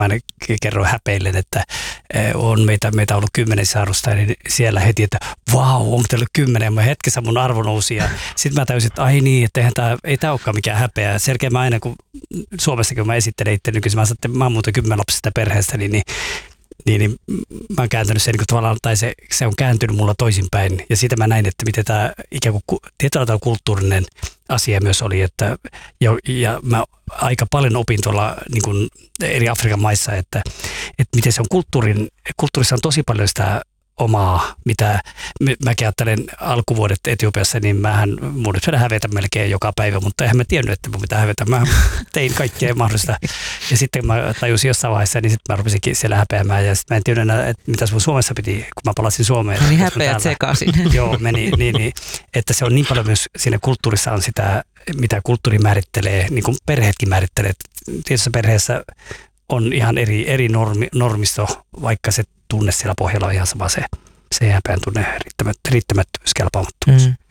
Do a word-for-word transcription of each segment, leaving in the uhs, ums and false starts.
mä aina kerron häpeillen, että on meitä, meitä ollut kymmenen saarusta, niin siellä heti, että vau, onko teillä kymmenen? Mä hetkessä mun arvo nousi ja sitten mä täysin, että ai niin, että eihän tää, ei tämä olekaan mikään häpeä. Selkeä mä aina, kun Suomessakin kun mä esittelen itse nykyisin, mä sanon, että mä oon muuten kymmenlapsista perheestä, niin, niin Niin, niin mä oon kääntänyt sen niin tavallaan, tai se, se on kääntynyt mulla toisinpäin. Ja siitä mä näin, että miten tämä ikään kuin tietyllä tavalla kulttuurinen asia myös oli. Että, ja, ja mä aika paljon opin tuolla niin kuin eri Afrikan maissa, että, että miten se on kulttuurin, kulttuurissa on tosi paljon sitä omaa, mitä mäkin ajattelen alkuvuodet Etiopiassa, niin mähän mun nyt hävetä melkein joka päivä, mutta eihän mä tiennyt, että mun pitää hävetä. Mä tein kaikkea mahdollista. Ja sitten mä tajusin jossain vaiheessa, niin sitten mä rupesinkin siellä häpeämään. Ja sitten mä en tiennyt enää, että mitä sun Suomessa piti, kun mä palasin Suomeen. Niin häpeät sekaisin. Joo, meni niin, niin, että se on niin paljon myös siinä kulttuurissa on sitä, mitä kulttuuri määrittelee, niin kuin perheetkin määrittelee. Tietyssä perheessä on ihan eri, eri normi, normisto, vaikka se tunne siellä pohjalla on ihan sama se, se häpeän tunne, riittämättömyys, kelpaamattomuus. Mm.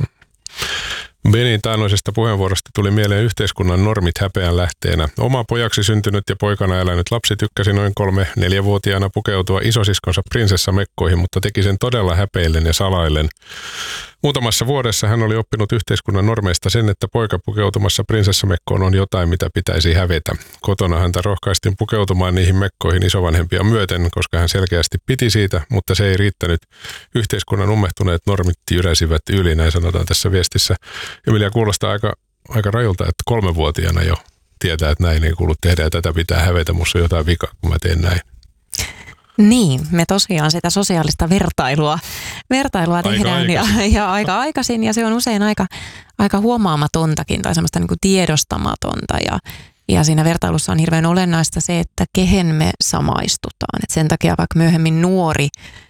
Benin taannoisesta puheenvuorosta tuli mieleen yhteiskunnan normit häpeän lähteenä. Oma pojaksi syntynyt ja poikana elänyt lapsi tykkäsi noin kolme neljävuotiaana pukeutua isosiskonsa prinsessamekkoihin, mutta teki sen todella häpeillen ja salaillen. Muutamassa vuodessa hän oli oppinut yhteiskunnan normeista sen, että poika pukeutumassa prinsessamekkoon on jotain, mitä pitäisi hävetä. Kotona häntä rohkaistiin pukeutumaan niihin mekkoihin isovanhempia myöten, koska hän selkeästi piti siitä, mutta se ei riittänyt. Yhteiskunnan ummehtuneet normit jyräsivät yli, näin sanotaan tässä viestissä. Emilia, kuulostaa aika, aika rajulta, että kolmevuotiaana jo tietää, että näin ei kuulu tehdä ja tätä pitää hävetä. Musta on jotain vikaa, kun mä teen näin. Niin, me tosiaan sitä sosiaalista vertailua, vertailua aika tehdään ja, ja aika aikaisin ja se on usein aika, aika huomaamatontakin tai semmoista niin kuin tiedostamatonta ja, ja siinä vertailussa on hirveän olennaista se, että kehen me samaistutaan. Et sen takia vaikka myöhemmin nuori,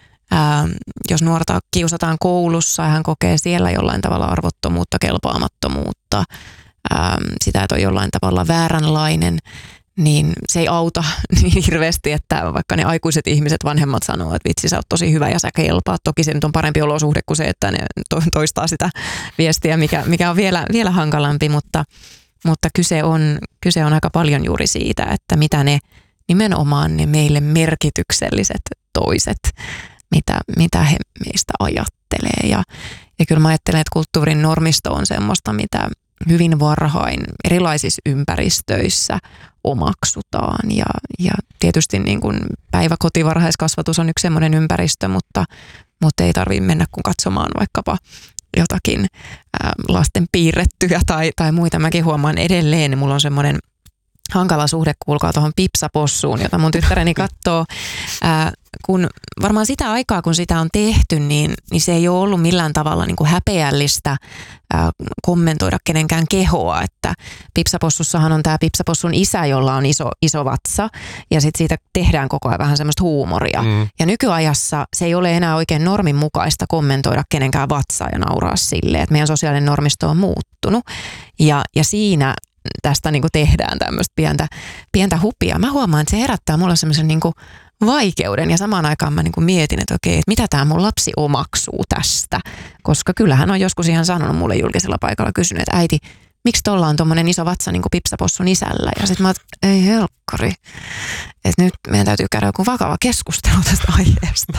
ää, jos nuorta kiusataan koulussa ja hän kokee siellä jollain tavalla arvottomuutta, kelpaamattomuutta, ää, sitä, että on jollain tavalla vääränlainen, niin se ei auta niin hirveästi, että vaikka ne aikuiset ihmiset, vanhemmat sanoo, että vitsi sä oot tosi hyvä ja sä kelpaat. Toki se nyt on parempi olosuhde kuin se, että ne toistaa sitä viestiä, mikä, mikä on vielä, vielä hankalampi, mutta, mutta kyse, on, kyse on aika paljon juuri siitä, että mitä ne nimenomaan ne meille merkitykselliset toiset, mitä, mitä he meistä ajattelee. Ja, ja kyllä mä ajattelen, että kulttuurin normisto on semmoista, mitä hyvin varhain erilaisissa ympäristöissä omaksutaan ja, ja tietysti niin kuin päiväkotivarhaiskasvatus on yksi semmoinen ympäristö, mutta, mutta ei tarvitse mennä kun katsomaan vaikkapa jotakin ää, lasten piirrettyjä tai, tai muita. Mäkin huomaan edelleen, mulla on semmoinen hankala suhde, kuulkaa tuohon pipsapossuun, jota mun tyttäreni katsoo. Ää, kun varmaan sitä aikaa, kun sitä on tehty, niin, niin se ei ole ollut millään tavalla niin kuin häpeällistä ää, kommentoida kenenkään kehoa. Että pipsapossussahan on tämä pipsapossun isä, jolla on iso, iso vatsa, ja sitten siitä tehdään koko ajan vähän semmoista huumoria. Mm. Ja nykyajassa se ei ole enää oikein normin mukaista kommentoida kenenkään vatsaa ja nauraa silleen, että meidän sosiaalinen normisto on muuttunut. Ja, ja siinä tästä niin kuin tehdään tämmöistä pientä, pientä hupia. Mä huomaan, että se herättää mulle semmoisen niin kuin vaikeuden ja samaan aikaan mä niin kuin mietin, että okei, että mitä tämä mun lapsi omaksuu tästä. Koska kyllähän on joskus ihan sanonut mulle julkisella paikalla, kysynyt, että äiti, miksi tuolla on tommonen iso vatsa niin kuin pipsapossun isällä? Ja sitten mä oon, ei helkkari, että nyt meidän täytyy käydä joku vakava keskustelu tästä aiheesta.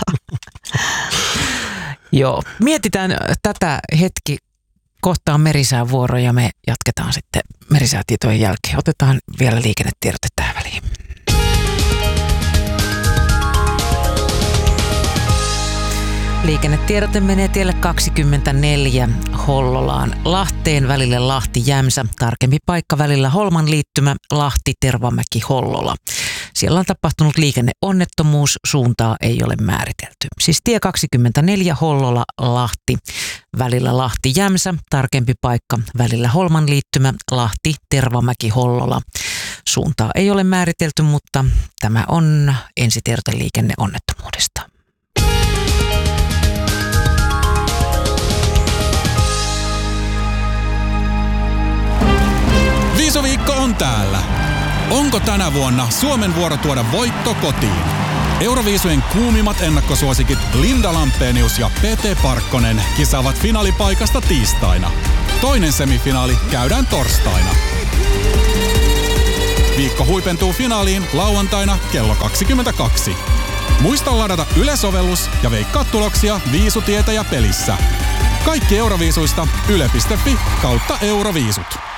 Joo, mietitään tätä hetki. Kohta on merisään vuoro ja me jatketaan sitten merisäätietojen jälkeen. Otetaan vielä liikennetiedote tähän väliin. Liikennetiedote menee tielle kaksikymmentäneljä Hollolaan Lahteen välille Lahti-Jämsä. Tarkempi paikka välillä Holman liittymä Lahti-Tervamäki-Hollola. Siellä on tapahtunut liikenneonnettomuus, suuntaa ei ole määritelty. Siis tie kaksikymmentäneljä Hollola-Lahti välillä Lahti-Jämsä. Tarkempi paikka välillä Holman liittymä Lahti-Tervamäki-Hollola. Suuntaa ei ole määritelty, mutta tämä on ensitiedote liikenneonnettomuudesta. Viisoviikko on täällä. Onko tänä vuonna Suomen vuoro tuoda voitto kotiin? Euroviisujen kuumimmat ennakkosuosikit Linda Lampenius ja Pete Parkkonen kisaavat finaalipaikasta tiistaina. Toinen semifinaali käydään torstaina. Viikko huipentuu finaaliin lauantaina kello kaksikymmentäkaksi. Muista ladata Yle-sovellus ja veikkaa tuloksia Viisutietäjä pelissä. Kaikki Euroviisuista yle piste fi kautta Euroviisut.